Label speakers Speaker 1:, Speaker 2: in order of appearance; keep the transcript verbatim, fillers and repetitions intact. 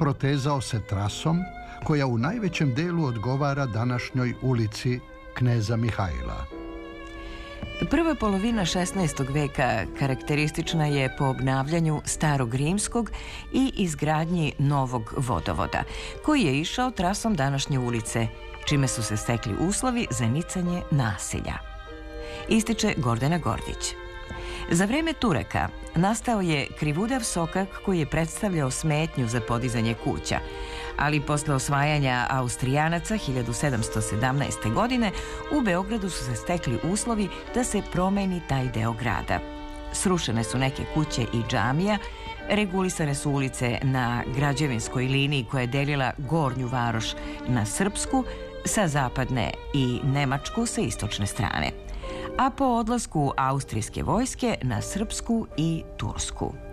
Speaker 1: protezao se trasom koja u najvećem delu odgovara današnjoj ulici Kneza Mihajla.
Speaker 2: Prva polovina šesnaestog veka karakteristična je po obnavljanju starog rimskog i izgradnji novog vodovoda, koji je išao trasom današnje ulice, čime su se stekli uslovi za nicanje nasilja. Ističe Gordana Gordić. Za vreme Turaka nastao je krivudav sokak koji je predstavljao smetnju za podizanje kuća, ali posle osvajanja Austrijanaca hiljadu sedamsto sedamnaeste. godine u Beogradu su se stekli uslovi da se promeni taj deo grada. Srušene su neke kuće i džamija, regulisane su ulice na građevinskoj liniji koja je delila Gornju Varoš na srpsku sa zapadne i Nemačku sa istočne strane, a po odlasku austrijske vojske na srpsku i tursku.